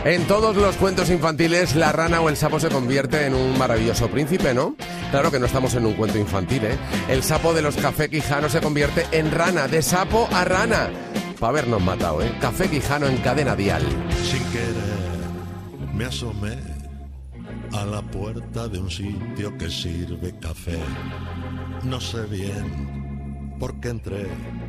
En todos los cuentos infantiles, la rana o el sapo se convierte en un maravilloso príncipe, ¿no? Claro que no estamos en un cuento infantil, ¿eh? El sapo de los Café Quijano se convierte en rana, de sapo a rana. Para habernos matado, ¿eh? Café Quijano en Cadena Dial. Sin querer, me asomé a la puerta de un sitio que sirve café. No sé bien por qué entré.